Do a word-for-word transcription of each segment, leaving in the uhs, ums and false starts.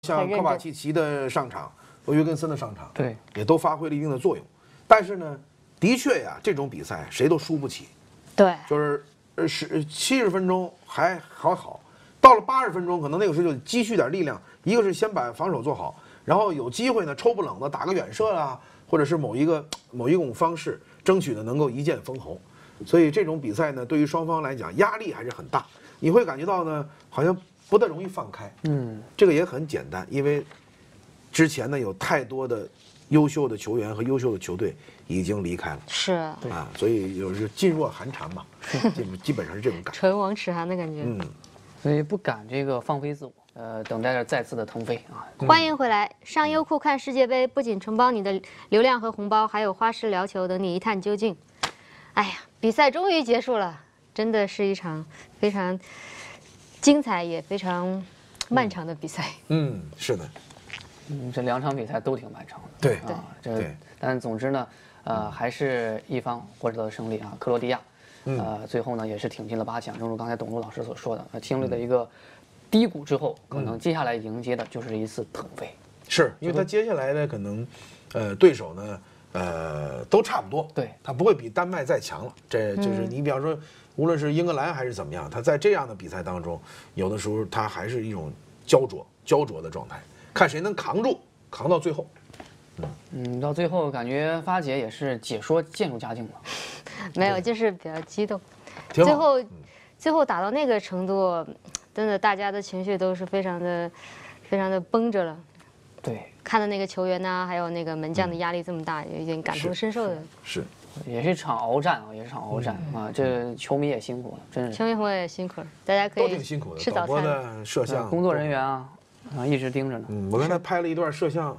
像科瓦契奇的上场和约根森的上场， 对， 也都发挥了一定的作用。但是呢，的确呀，这种比赛谁都输不起。 对， 就是呃十七十分钟还好好，到了八十分钟，可能那个时候就积蓄点力量。一个是先把防守做好，然后有机会呢抽不冷的打个远射啊，或者是某一个某一种方式，争取呢能够一剑封喉。所以这种比赛呢，对于双方来讲压力还是很大。你会感觉到呢，好像不大容易放开。 嗯， 这个也很简单，因为之前呢有太多的优秀的球员和优秀的球队已经离开了。 是啊， 所以有时噤若寒蝉嘛，基本基本上是这种感觉。 唇亡齿寒的感觉。 嗯， 所以不敢这个放飞自我，呃，等待着再次的腾飞啊。 欢迎回来，上优酷看世界杯不仅承包你的流量和红包，还有花式聊球等你一探究竟。哎呀，比赛终于结束了，真的是一场非常精彩也非常漫长的比赛。 嗯，是的。 嗯，这两场比赛都挺漫长的。 对啊，这但总之呢，呃，还是一方获得了胜利啊，克罗地亚。呃，最后呢也是挺进了八强，正如刚才董路老师所说的，呃，经历了一个低谷之后，可能接下来迎接的就是一次腾飞。 是因为他接下来呢，可能，呃，对手呢，呃，都差不多， 对， 他不会比丹麦再强了。这就是你比方说，无论是英格兰还是怎么样，他在这样的比赛当中，有的时候他还是一种焦灼、焦灼的状态，看谁能扛住，扛到最后。 嗯，到最后感觉发姐也是解说渐入佳境了。 没有，就是比较激动。 最后，嗯、最后打到那个程度，真的大家的情绪都是非常的、非常的绷着了。 对， 看到那个球员呢，还有那个门将的压力这么大，有一点感同身受的。 是， 也是一场鏖战啊，也是场鏖战、嗯、啊！这球迷也辛苦了，真是。 球迷朋友也辛苦了，大家可以都挺辛苦的。 吃早餐的摄像工作人员啊，啊一直盯着呢。 嗯，我刚才拍了一段摄像。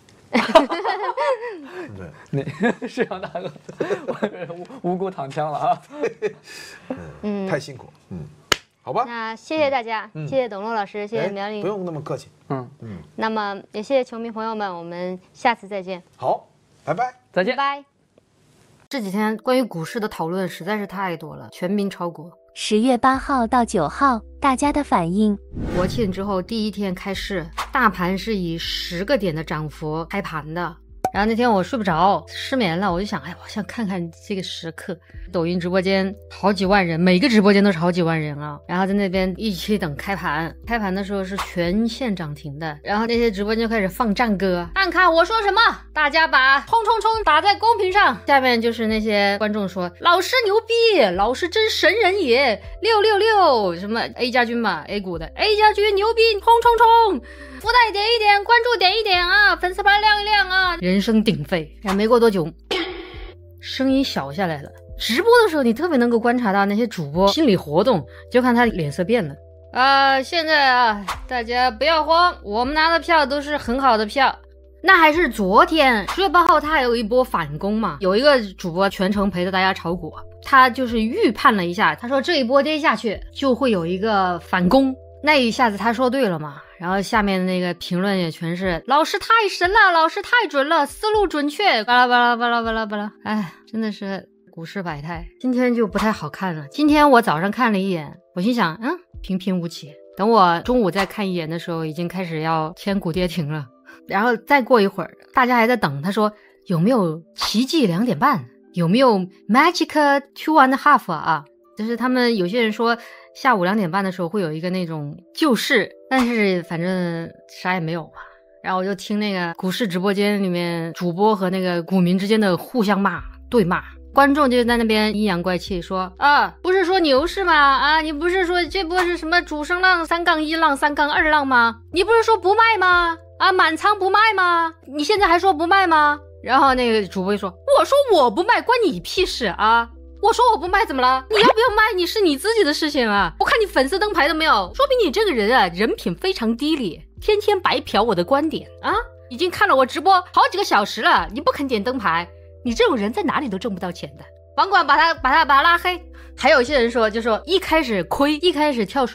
对，那摄像大哥，无无辜躺枪了啊！ 嗯，太辛苦，嗯，好吧。 那谢谢大家，嗯、谢谢董路老师，谢谢苗玲， 不用那么客气， 嗯嗯。 那么也谢谢球迷朋友们，我们下次再见。 好，拜拜， 再见， 拜拜。这几天关于股市的讨论实在是太多了，全民炒股。 十月八号到九号，大家的反应。 国庆之后第一天开市，大盘是以十个点的涨幅开盘的。然后那天我睡不着，失眠了，我就想，哎，我想看看这个时刻。抖音直播间好几万人，每个直播间都是好几万人啊。然后在那边一起等开盘，开盘的时候是全线涨停的。然后那些直播间就开始放战歌，看看我说什么，大家把冲冲冲打在公屏上。下面就是那些观众说，老师牛逼，老师真神人也，六六六，什么 A 加军嘛 ，A 股的 A 加军牛逼，冲冲冲。福袋点一点，关注点一点啊，粉丝牌亮一亮啊，人声鼎沸。然后没过多久，声音小下来了。直播的时候，你特别能够观察到那些主播心理活动，就看他脸色变了啊、呃。现在啊，大家不要慌，我们拿的票都是很好的票。那还是昨天十月八号，他还有一波反攻嘛。有一个主播全程陪着大家炒股，他就是预判了一下，他说这一波跌下去就会有一个反攻。那一下子他说对了嘛，然后下面的那个评论也全是老师太神了，老师太准了，思路准确，巴拉巴拉巴拉巴拉巴拉，哎，真的是股市百态。今天就不太好看了。今天我早上看了一眼，我心想，嗯，平平无奇。等我中午再看一眼的时候，已经开始要千股跌停了。然后再过一会儿，大家还在等，他说有没有奇迹两点半，有没有 magic two and a half 啊？就是他们有些人说下午两点半的时候会有一个那种救市，但是反正啥也没有嘛。然后我就听那个股市直播间里面主播和那个股民之间的互相骂对骂，观众就在那边阴阳怪气说啊，不是说牛市吗？啊，你不是说这波是什么主升浪三杠一浪三杠二浪吗？你不是说不卖吗？啊，满仓不卖吗？你现在还说不卖吗？然后那个主播就说，我说我不卖关你屁事啊，我说我不卖怎么了？你要不要卖你是你自己的事情啊，我看你粉丝灯牌都没有，说明你这个人啊人品非常低劣，天天白嫖我的观点啊，已经看了我直播好几个小时了，你不肯点灯牌，你这种人在哪里都挣不到钱的，甭管把他把他把他拉黑。还有一些人说就说一开始亏一开始跳水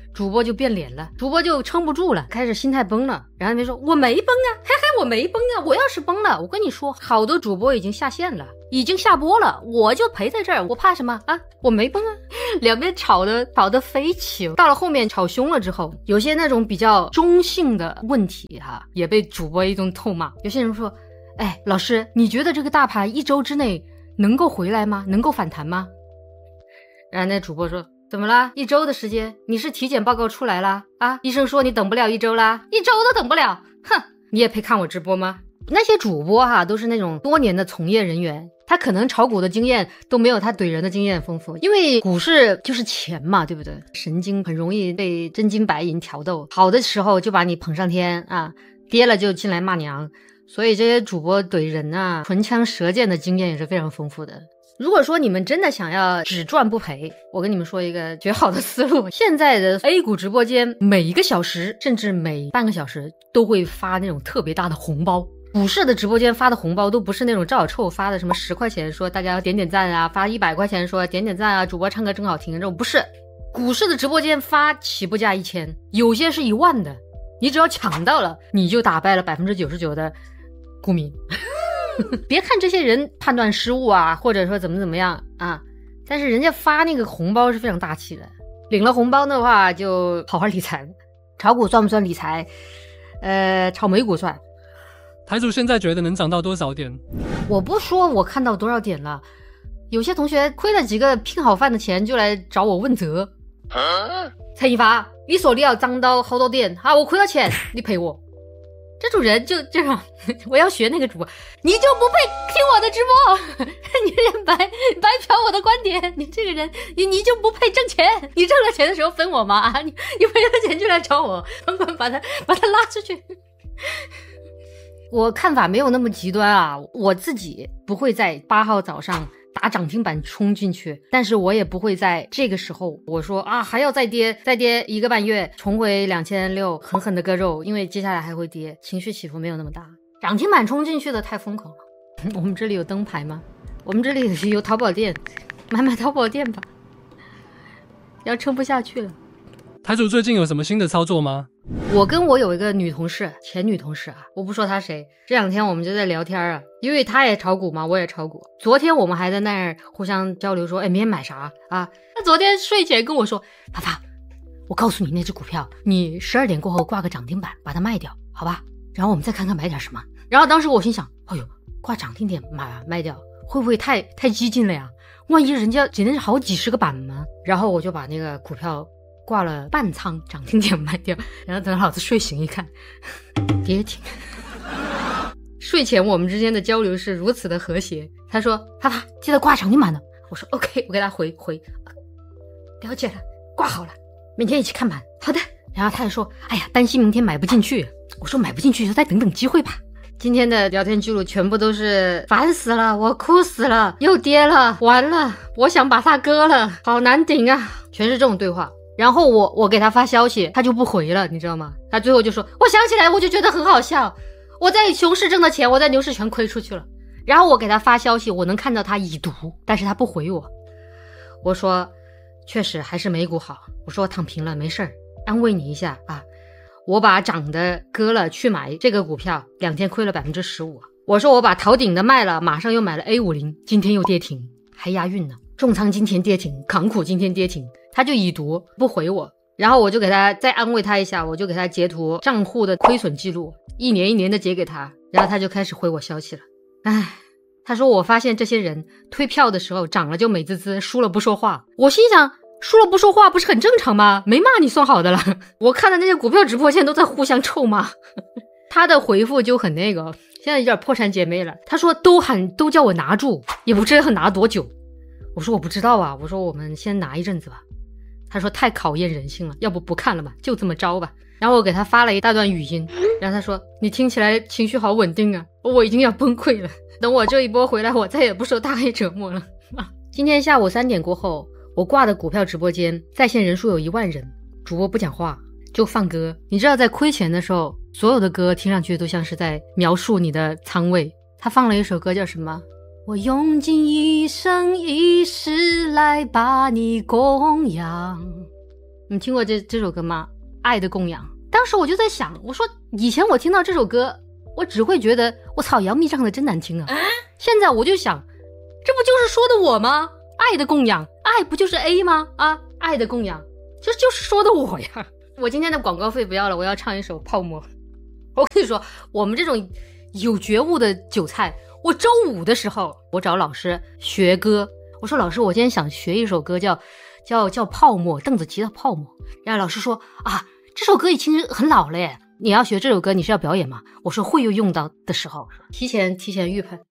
主播就变脸了，主播就撑不住了，开始心态崩了。然后那边说我没崩啊，嘿嘿，我没崩啊，我要是崩了，我跟你说，好多主播已经下线了，已经下播了，我就陪在这儿，我怕什么啊？我没崩啊。两边吵得吵得飞起，到了后面吵凶了之后，有些那种比较中性的问题哈、啊，也被主播一顿痛骂。有些人说，哎，老师，你觉得这个大盘一周之内能够回来吗？能够反弹吗？然后那主播说，怎么啦？一周的时间，你是体检报告出来啦？啊，医生说你等不了一周啦，一周都等不了，哼，你也配看我直播吗？那些主播哈、啊，都是那种多年的从业人员，他可能炒股的经验都没有他怼人的经验丰富，因为股市就是钱嘛，对不对？神经很容易被真金白银挑逗，好的时候就把你捧上天啊，跌了就进来骂娘，所以这些主播怼人啊，唇枪舌剑的经验也是非常丰富的。如果说你们真的想要只赚不赔，我跟你们说一个绝好的思路。现在的 A 股直播间每一个小时甚至每半个小时都会发那种特别大的红包，股市的直播间发的红包都不是那种赵小臭发的什么十块钱说大家要点点赞啊，发一百块钱说点点赞啊，主播唱歌真好听，这种不是。股市的直播间发起步价一千，有些是一万的，你只要抢到了，你就打败了百分之九十九的股民。别看这些人判断失误啊，或者说怎么怎么样啊，但是人家发那个红包是非常大气的。领了红包的话就好好理财。炒股算不算理财？呃，炒美股算。 台主现在觉得能涨到多少点？ 我不说我看到多少点了，有些同学亏了几个拼好饭的钱就来找我问责。啊、陈一发，你说你要涨到好多点啊？我亏了钱，你赔我。这种人就这种，我要学那个主播，你就不配听我的直播，你人白白嫖我的观点，你这个人，你你就不配挣钱，你挣了钱的时候分我吗？啊，你你赔了钱就来找我，赶快把他把他拉出去。我看法没有那么极端啊，我自己不会在八号早上打涨停板冲进去，但是我也不会在这个时候我说啊还要再跌再跌一个半月重回两千六狠狠的割肉，因为接下来还会跌，情绪起伏没有那么大。涨停板冲进去的太疯狂了。我们这里有灯牌吗？我们这里有淘宝店，买买淘宝店吧，要撑不下去了。 台主最近有什么新的操作吗？ 我跟我有一个女同事，前女同事啊，我不说她谁，这两天我们就在聊天啊，因为她也炒股嘛，我也炒股。昨天我们还在那儿互相交流说，哎，明天买啥啊？她昨天睡前跟我说，爸爸，我告诉你那只股票，你十二点过后挂个涨停板，把它卖掉，好吧？然后我们再看看买点什么。然后当时我心想，哎呦，挂涨停点买卖掉，会不会太太激进了呀？万一人家简直是好几十个板吗？然后我就把那个股票挂了半仓涨停点卖掉，然后等老子睡醒一看，跌停。睡前我们之间的交流是如此的和谐。他说：“爸爸，记得挂涨停板呢。”我说 ：“OK。”我给他回回，了解了，挂好了，明天一起看盘。好的。然后他也说：“哎呀，担心明天买不进去。”我说：“买不进去就再等等机会吧。”今天的聊天记录全部都是烦死了，我哭死了，又跌了，完了，我想把它割了，好难顶啊，全是这种对话。然后我我给他发消息，他就不回了，你知道吗？他最后就说，我想起来，我就觉得很好笑，我在熊市挣的钱，我在牛市全亏出去了。然后我给他发消息，我能看到他已读，但是他不回我。我说确实还是美股好，我说躺平了没事儿，安慰你一下啊。我把涨的割了去买这个股票，两天亏了 百分之十五。 我说我把逃顶的卖了，马上又买了 A 五十， 今天又跌停，还押韵呢。重仓今天跌停，港股今天跌停，他就已读不回我。然后我就给他再安慰他一下，我就给他截图账户的亏损记录，一年一年的截给他，然后他就开始回我消息了。唉，他说我发现这些人推票的时候涨了就美滋滋，输了不说话。我心想，输了不说话不是很正常吗？没骂你算好的了。我看的那些股票直播间都在互相臭骂。他的回复就很那个，现在有点破产姐妹了。他说都喊都叫我拿住，也不知道拿多久。我说我不知道啊，我说我们先拿一阵子吧。他说太考验人性了，要不不看了吧，就这么着吧。然后我给他发了一大段语音，然后他说你听起来情绪好稳定啊，我已经要崩溃了，等我这一波回来，我再也不受大黑折磨了。今天下午三点过后，我挂的股票直播间在线人数有一万人，主播不讲话就放歌。你知道在亏钱的时候，所有的歌听上去都像是在描述你的仓位。他放了一首歌叫什么？我用尽一生一世来把你供养， 你听过这这首歌吗？爱的供养。当时我就在想，我说以前我听到这首歌，我只会觉得我操，杨幂唱的真难听啊。现在我就想，这不就是说的我吗？爱的供养，爱不就是 A 吗？啊，爱的供养，这就是说的我呀。我今天的广告费不要了，我要唱一首泡沫。我跟你说，我们这种有觉悟的韭菜，我周五的时候我找老师学歌，我说老师，我今天想学一首歌叫叫叫泡沫，邓紫棋的泡沫。然后老师说啊，这首歌已经很老了耶，你要学这首歌你是要表演吗？我说会有用到的时候，提前提前预判。